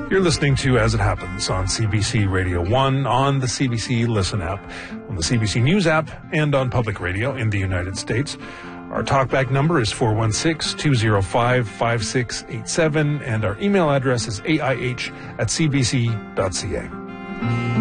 You're listening to As It Happens on CBC Radio 1, on the CBC Listen app, on the CBC News app, and on public radio in the United States. Our talkback number is 416-205-5687, and our email address is aih@cbc.ca.